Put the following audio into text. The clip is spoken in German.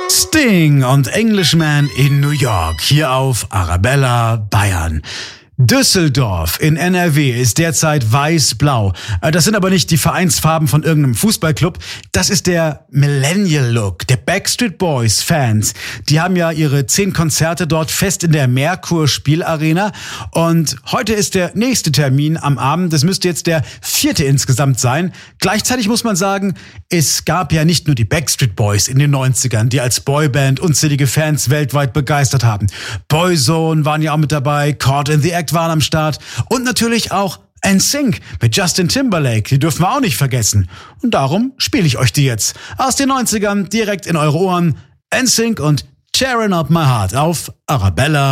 Sting und Englishman in New York, hier auf Arabella Bayern. Düsseldorf in NRW ist derzeit weiß-blau. Das sind aber nicht die Vereinsfarben von irgendeinem Fußballclub. Das ist der Millennial-Look der Backstreet Boys-Fans. Die haben ja ihre 10 Konzerte dort fest in der Merkur-Spielarena. Und heute ist der nächste Termin am Abend. Das müsste jetzt der 4. insgesamt sein. Gleichzeitig muss man sagen, es gab ja nicht nur die Backstreet Boys in den 90ern, die als Boyband unzählige Fans weltweit begeistert haben. Boyzone waren ja auch mit dabei, Caught in the Act waren am Start und natürlich auch NSYNC mit Justin Timberlake, die dürfen wir auch nicht vergessen. Und darum spiele ich euch die jetzt aus den 90ern direkt in eure Ohren. NSYNC und Tearing Up My Heart auf Arabella